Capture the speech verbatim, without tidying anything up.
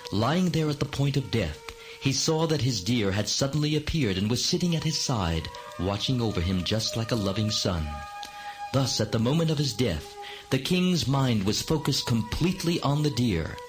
Lying there at the point of death, he saw that his deer had suddenly appeared and was sitting at his side, watching over him just like a loving son. Thus, at the moment of his death, the king's mind was focused completely on the deer.